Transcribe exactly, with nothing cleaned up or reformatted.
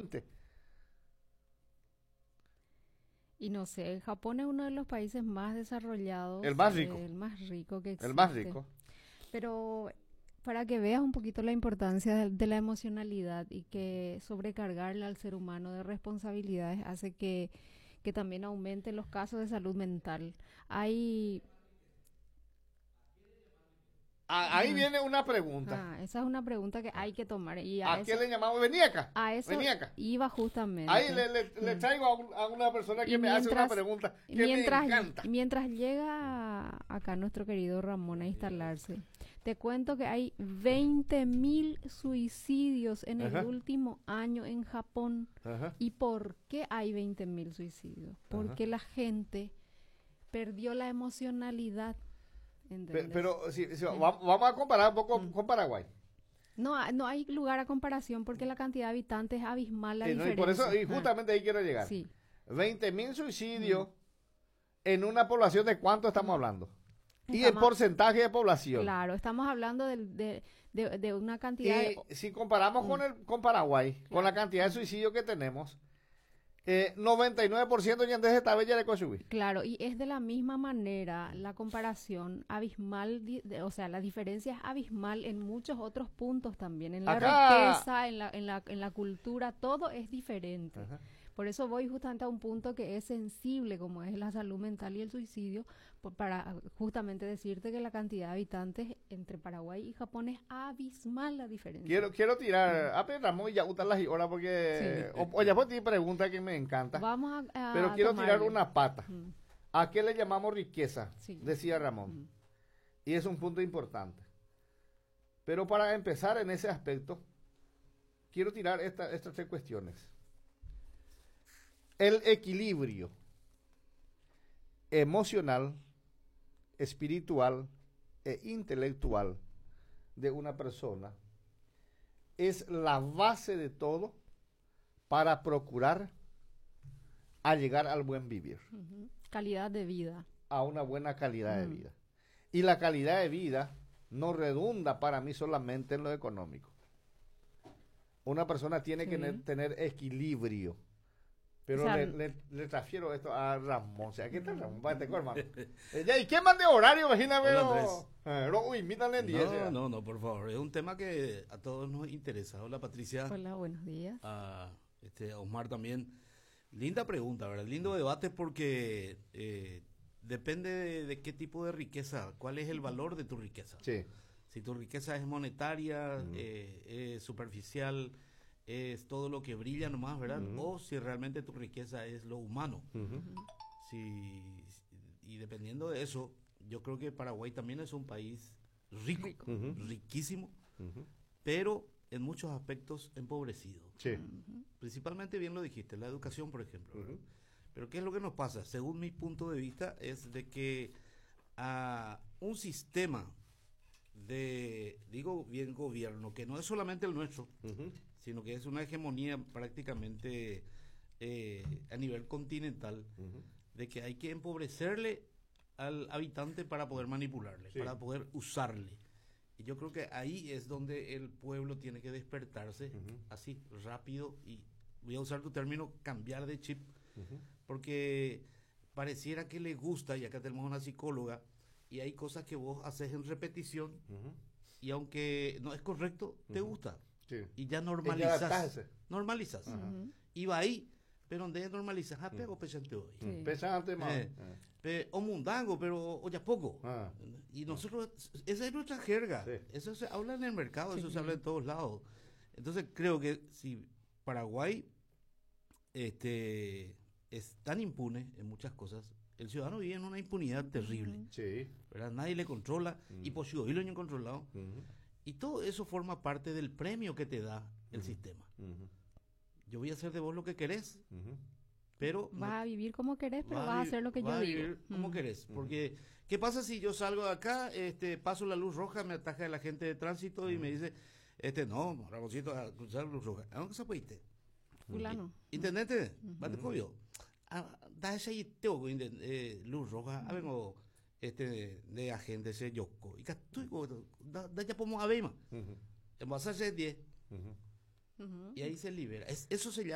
gente. Y no sé, Japón es uno de los países más desarrollados. El más rico. Eh, el más rico que existe. El más rico. Pero para que veas un poquito la importancia de, de la emocionalidad y que sobrecargarle al ser humano de responsabilidades hace que, que también aumenten los casos de salud mental. Hay... Ah, ahí Ah. viene una pregunta. Ah, esa es una pregunta que hay que tomar. Y a, ¿A qué eso, le llamamos? Vení acá. a eso Vení acá. iba justamente. Ahí le, le, le Mm. traigo a, un- a una persona que Y me hace una mientras- pregunta que mientras, me encanta. mientras llega acá nuestro querido Ramón a instalarse, te cuento que hay veinte mil suicidios en Ajá. el último año en Japón. Ajá. ¿Y por qué hay veinte mil suicidios? Porque la gente perdió la emocionalidad. Pe- ¿Entendés? Pero si, si, va- vamos a comparar un poco Mm. con Paraguay. No, ha- no hay lugar a comparación porque la cantidad de habitantes es abismal la Eh, no, y diferencia. por eso, y Ah, justamente ahí quiero llegar. sí. veinte mil suicidios en una población de cuánto estamos hablando. Y el Estamos- porcentaje de población. Claro, estamos hablando del- de, de, de una cantidad de... Y si comparamos con el con Paraguay, con la cantidad de suicidios que tenemos, eh, noventa y nueve por ciento ya antes está bella de consumir. Claro, y es de la misma manera la comparación abismal, di- de- o sea, la diferencia es abismal en muchos otros puntos también, en la Acá- riqueza, en la, en la, en la cultura, todo es diferente. Ajá. Por eso voy justamente a un punto que es sensible, como es la salud mental y el suicidio, por- para justamente decirte que la cantidad de habitantes entre Paraguay y Japón es abismal la diferencia. Quiero, quiero tirar, a ver, Ramón, ya gustan las horas porque, Sí. o- oye, pues ti pregunta que me encanta, Vamos a, a pero quiero tirar tomarle. una pata. Mm. ¿A qué le llamamos riqueza? Sí. Decía Ramón. Mm. Y es un punto importante. Pero para empezar en ese aspecto, quiero tirar esta- estas tres cuestiones. El equilibrio emocional, espiritual e intelectual de una persona es la base de todo para procurar a llegar al buen vivir, Ujú. Calidad de vida. a una buena calidad de Mm. vida. Y la calidad de vida no redunda para mí solamente en lo económico. Una persona tiene Sí. que ne- tener equilibrio. Pero O sea, le, le, le transfiero esto a Ramón. O sea, ¿qué tal, Ramón? Vete, hermano. Eh, ya, ¿y qué más de horario? Imagíname. Hola, no, Andrés. eh, no, uy, invítale en diez. No, no, no, por favor. Es un tema que a todos nos interesa. Hola, Patricia. Hola, buenos días. A, este, a Osmar también. Linda pregunta, ¿verdad? Lindo debate porque eh, depende de, de qué tipo de riqueza, cuál es el valor de tu riqueza. Sí. Si tu riqueza es monetaria, eh, es superficial, es todo lo que brilla nomás, ¿verdad? O si realmente tu riqueza es lo humano. Ujú. Si, y dependiendo de eso, yo creo que Paraguay también es un país rico, Ujú. riquísimo, Ujú. pero en muchos aspectos empobrecido. Sí. Principalmente, bien lo dijiste, la educación, por ejemplo. ¿verdad? Ujú. Pero ¿qué es lo que nos pasa? Según mi punto de vista, es de que a un sistema de, digo bien, gobierno, que no es solamente el nuestro, Ujú. sino que es una hegemonía prácticamente eh, a nivel continental, Ujú. de que hay que empobrecerle al habitante para poder manipularle, Sí. para poder usarle. Y yo creo que ahí es donde el pueblo tiene que despertarse, Ujú. así, rápido, y voy a usar tu término, cambiar de chip, Ujú. porque pareciera que le gusta, y acá tenemos una psicóloga, y hay cosas que vos haces en repetición, Ujú. y aunque no es correcto, te Ujú. gusta. Sí. Y ya adaptarse. normalizas. Normalizas. Ajá. Y va ahí, pero donde es normalizas, ah, pego pesante hoy. Sí. Pesante, más. Eh, pe- o mundango, pero oye, poco. Ah. Y nosotros, esa es nuestra jerga. Sí. Eso se habla en el mercado, eso Sí. se habla en todos lados. Entonces creo que si Paraguay este, es tan impune en muchas cosas, el ciudadano vive en una impunidad terrible. Sí. ¿Verdad? Nadie le controla y por si lo han controlado. Ujú. Y todo eso forma parte del premio que te da el sistema. Ujú. Yo voy a hacer de vos lo que querés, Ujú. pero Vas a vivir como querés, pero vas a vi- hacer lo que vas yo a digo. vivir como Mm. querés. Porque, ¿qué pasa si yo salgo de acá, este, paso la luz roja, me ataca el agente de tránsito y me dice, este, no, Ramoncito, a cruzar la luz roja? ¿A dónde se puede? Fulano. Intendente, ¿vale cobio? Da ese ahí tengo eh, luz roja, a vengo este de agente ese yoko. Y que estoy da da ya podemos a ver más. Ujú. En base a diez Ujú. Ujú. y ahí se libera. Es, eso se llama